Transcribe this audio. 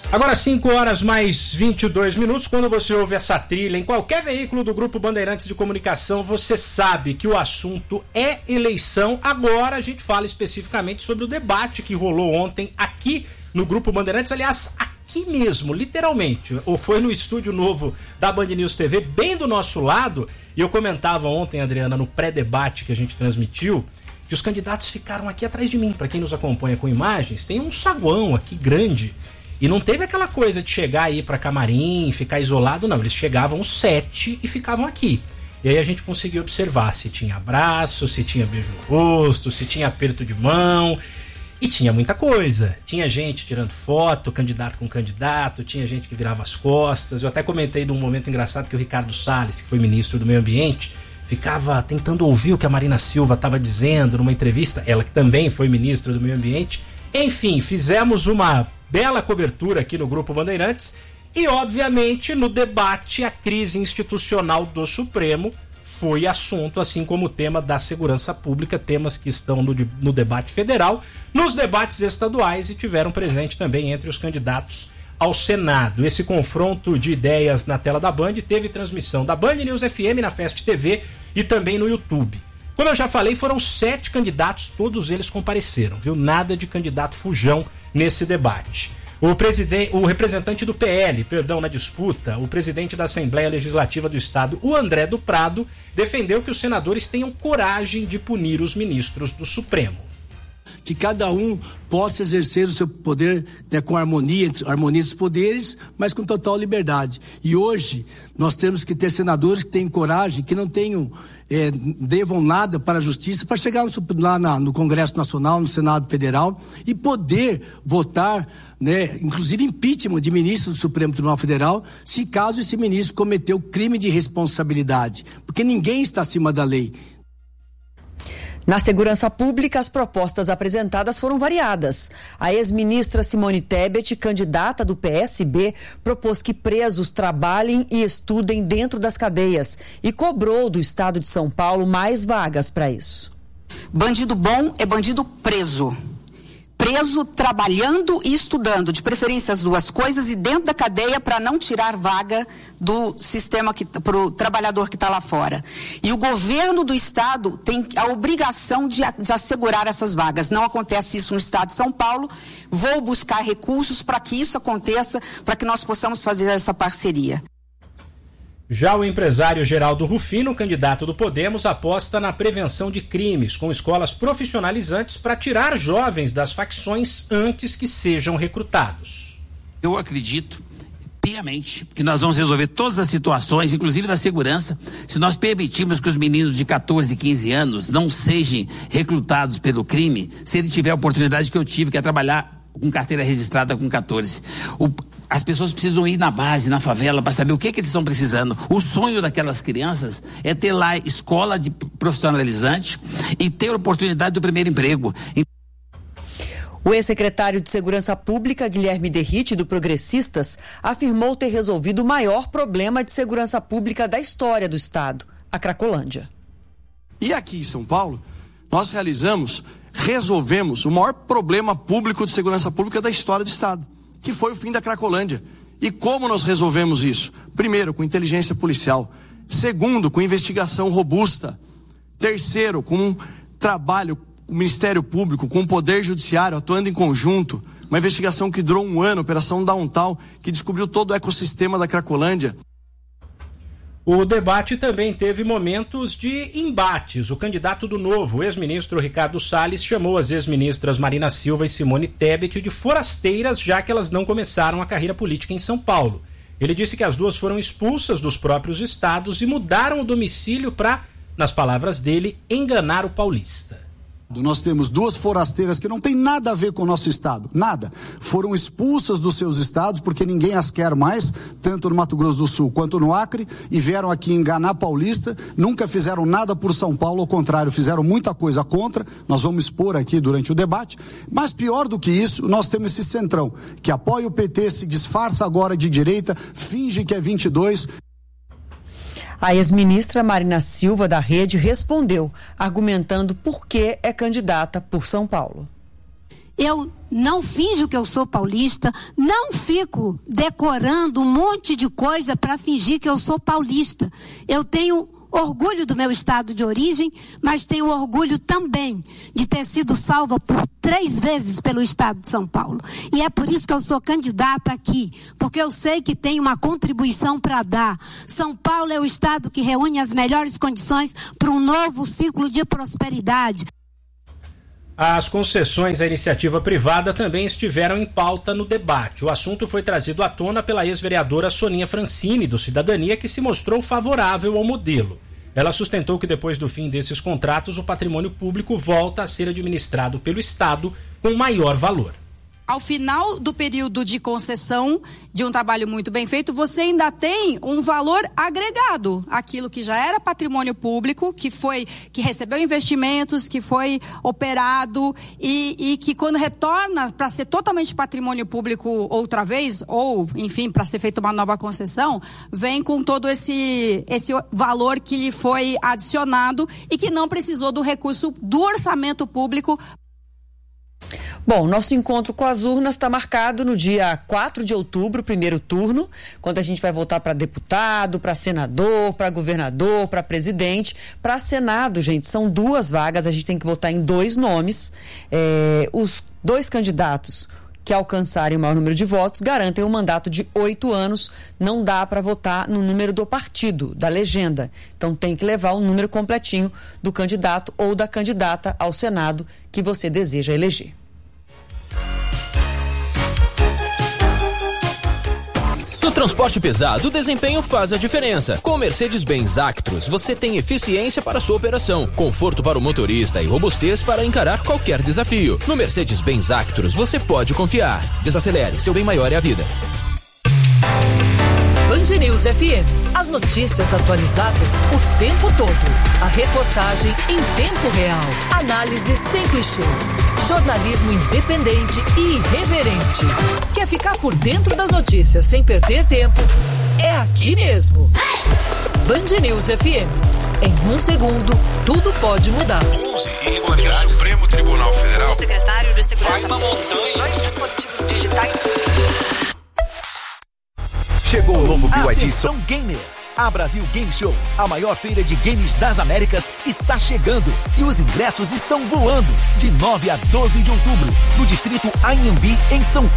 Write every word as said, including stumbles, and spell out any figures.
Agora cinco horas mais vinte e dois minutos, quando você ouve essa trilha em qualquer veículo do Grupo Bandeirantes de Comunicação, você sabe que o assunto é eleição. Agora a gente fala especificamente sobre o debate que rolou ontem aqui no Grupo Bandeirantes, aliás, aqui mesmo, literalmente, ou foi no estúdio novo da Band News T V, bem do nosso lado, e eu comentava ontem, Adriana, no pré-debate que a gente transmitiu, que os candidatos ficaram aqui atrás de mim. Para quem nos acompanha com imagens, tem um saguão aqui grande. E não teve aquela coisa de chegar aí pra camarim, ficar isolado, não. Eles chegavam sete e ficavam aqui. E aí a gente conseguiu observar se tinha abraço, se tinha beijo no rosto, se tinha aperto de mão. E tinha muita coisa. Tinha gente tirando foto, candidato com candidato, tinha gente que virava as costas. Eu até comentei de um momento engraçado que o Ricardo Salles, que foi ministro do Meio Ambiente, ficava tentando ouvir o que a Marina Silva estava dizendo numa entrevista. Ela que também foi ministra do Meio Ambiente. Enfim, fizemos uma bela cobertura aqui no Grupo Bandeirantes e, obviamente, no debate, a crise institucional do Supremo foi assunto, assim como o tema da segurança pública, temas que estão no, no debate federal, nos debates estaduais e tiveram presente também entre os candidatos ao Senado. Esse confronto de ideias na tela da Band teve transmissão da Band News F M, na Fest T V e também no YouTube. Como eu já falei, foram sete candidatos, todos eles compareceram, viu? Nada de candidato fujão nesse debate. O, presidente, o representante do P L, perdão, na disputa, o presidente da Assembleia Legislativa do Estado, o André do Prado, defendeu que os senadores tenham coragem de punir os ministros do Supremo. Que cada um possa exercer o seu poder, né, com harmonia, harmonia dos poderes, mas com total liberdade. E hoje nós temos que ter senadores que tenham coragem, que não tenham, é, devam nada para a justiça, para chegar no, lá na, no Congresso Nacional, no Senado Federal e poder votar, né, inclusive impeachment de ministro do Supremo Tribunal Federal, se caso esse ministro cometeu crime de responsabilidade, porque ninguém está acima da lei. Na segurança pública, as propostas apresentadas foram variadas. A ex-ministra Simone Tebet, candidata do P S B, propôs que presos trabalhem e estudem dentro das cadeias e cobrou do estado de São Paulo mais vagas para isso. Bandido bom é bandido preso. Preso trabalhando e estudando, de preferência as duas coisas, e dentro da cadeia para não tirar vaga do sistema para o trabalhador que está lá fora. E o governo do estado tem a obrigação de, de assegurar essas vagas. Não acontece isso no estado de São Paulo. Vou buscar recursos para que isso aconteça, para que nós possamos fazer essa parceria. Já o empresário Geraldo Rufino, candidato do Podemos, aposta na prevenção de crimes com escolas profissionalizantes para tirar jovens das facções antes que sejam recrutados. Eu acredito piamente que nós vamos resolver todas as situações, inclusive da segurança, se nós permitirmos que os meninos de catorze, quinze anos não sejam recrutados pelo crime, se ele tiver a oportunidade que eu tive, que é trabalhar com carteira registrada com catorze. O As pessoas precisam ir na base, na favela, para saber o que, que eles estão precisando. O sonho daquelas crianças é ter lá escola de profissionalizante e ter a oportunidade do primeiro emprego. O ex-secretário de Segurança Pública, Guilherme Derrite, do Progressistas, afirmou ter resolvido o maior problema de segurança pública da história do estado, a Cracolândia. E aqui em São Paulo, nós realizamos, resolvemos o maior problema público de segurança pública da história do estado, que foi o fim da Cracolândia. E como nós resolvemos isso? Primeiro, com inteligência policial. Segundo, com investigação robusta. Terceiro, com um trabalho, o Ministério Público, com o Poder Judiciário atuando em conjunto. Uma investigação que durou um ano, Operação Downtown, que descobriu todo o ecossistema da Cracolândia. O debate também teve momentos de embates. O candidato do Novo, o ex-ministro Ricardo Salles, chamou as ex-ministras Marina Silva e Simone Tebet de forasteiras, já que elas não começaram a carreira política em São Paulo. Ele disse que as duas foram expulsas dos próprios estados e mudaram o domicílio para, nas palavras dele, enganar o paulista. Nós temos duas forasteiras que não tem nada a ver com o nosso estado, nada. Foram expulsas dos seus estados porque ninguém as quer mais, tanto no Mato Grosso do Sul quanto no Acre, e vieram aqui enganar paulista, nunca fizeram nada por São Paulo, ao contrário, fizeram muita coisa contra, nós vamos expor aqui durante o debate, mas pior do que isso, nós temos esse centrão, que apoia o P T, se disfarça agora de direita, finge que é vinte e dois... A ex-ministra Marina Silva, da Rede, respondeu, argumentando por que é candidata por São Paulo. Eu não finjo que eu sou paulista, não fico decorando um monte de coisa para fingir que eu sou paulista. Eu tenho orgulho do meu estado de origem, mas tenho orgulho também de ter sido salva por três vezes pelo estado de São Paulo. E é por isso que eu sou candidata aqui, porque eu sei que tenho uma contribuição para dar. São Paulo é o estado que reúne as melhores condições para um novo ciclo de prosperidade. As concessões à iniciativa privada também estiveram em pauta no debate. O assunto foi trazido à tona pela ex-vereadora Soninha Francini, do Cidadania, que se mostrou favorável ao modelo. Ela sustentou que depois do fim desses contratos, o patrimônio público volta a ser administrado pelo Estado com maior valor. Ao final do período de concessão de um trabalho muito bem feito, você ainda tem um valor agregado, aquilo que já era patrimônio público, que foi, que recebeu investimentos, que foi operado e, e que quando retorna para ser totalmente patrimônio público outra vez, ou enfim, para ser feita uma nova concessão, vem com todo esse, esse valor que lhe foi adicionado e que não precisou do recurso do orçamento público. Bom, nosso encontro com as urnas está marcado no dia quatro de outubro, primeiro turno, quando a gente vai votar para deputado, para senador, para governador, para presidente. Para Senado, gente, são duas vagas, a gente tem que votar em dois nomes. É, os dois candidatos que alcançarem o maior número de votos garantem um mandato de oito anos. Não dá para votar no número do partido, da legenda. Então tem que levar o número completinho do candidato ou da candidata ao Senado que você deseja eleger. No transporte pesado, o desempenho faz a diferença. Com o Mercedes-Benz Actros, você tem eficiência para sua operação, conforto para o motorista e robustez para encarar qualquer desafio. No Mercedes-Benz Actros, você pode confiar. Desacelere, seu bem maior é a vida. Band News F M. As notícias atualizadas o tempo todo. A reportagem em tempo real. Análise sem clichês. Jornalismo independente e irreverente. Quer ficar por dentro das notícias sem perder tempo? É aqui mesmo. Band News F M. Em um segundo, tudo pode mudar. onze irregularidades. O Supremo Tribunal Federal. O secretário de Segurança. Vai uma montanha. Dois dispositivos digitais. Chegou o novo B Y D Atenção Gamer. A Brasil Game Show, a maior feira de games das Américas, está chegando e os ingressos estão voando. De nove a doze de outubro, no distrito Anhembi, em São Paulo.